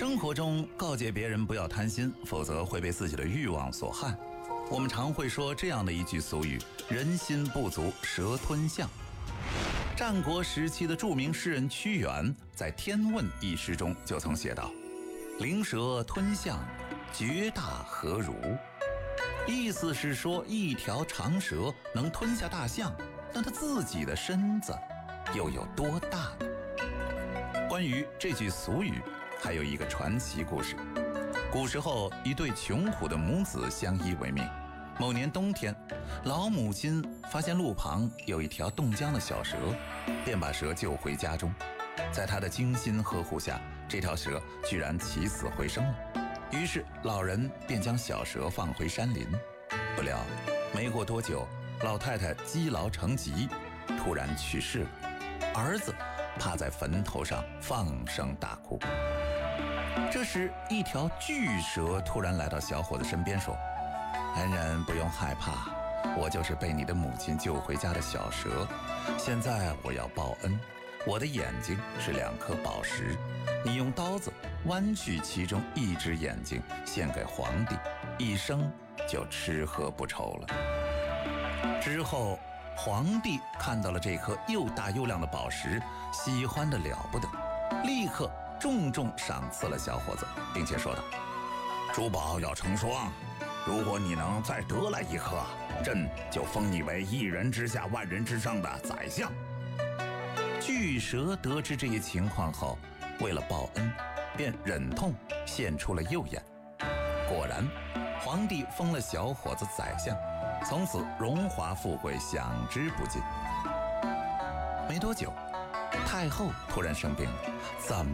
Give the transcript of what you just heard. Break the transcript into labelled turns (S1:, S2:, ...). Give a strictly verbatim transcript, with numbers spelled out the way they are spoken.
S1: 生活中告诫别人不要贪心，否则会被自己的欲望所害。我们常会说这样的一句俗语：人心不足蛇吞象。战国时期的著名诗人屈原在《天问》一诗中就曾写道：灵蛇吞象，绝大何如？意思是说，一条长蛇能吞下大象，那它自己的身子又有多大呢？关于这句俗语，还有一个传奇故事。古时候，一对穷苦的母子相依为命。某年冬天，老母亲发现路旁有一条冻僵的小蛇，便把蛇救回家中。在她的精心呵护下，这条蛇居然起死回生了。于是老人便将小蛇放回山林。不料没过多久，老太太积劳成疾，突然去世了。儿子趴在坟头上放声大哭。这时一条巨蛇突然来到小伙子身边说：恩人不用害怕，我就是被你的母亲救回家的小蛇。现在我要报恩，我的眼睛是两颗宝石，你用刀子剜去其中一只眼睛献给皇帝，一生就吃喝不愁了。之后皇帝看到了这颗又大又亮的宝石，喜欢得了不得，立刻重重赏赐了小伙子，并且说道：珠宝要成双，如果你能再得来一颗，朕就封你为一人之下万人之上的宰相。巨蛇得知这一情况后，为了报恩，便忍痛献出了右眼。果然，皇帝封了小伙子宰相，从此荣华富贵享之不尽。没多久，太后突然生病了，怎么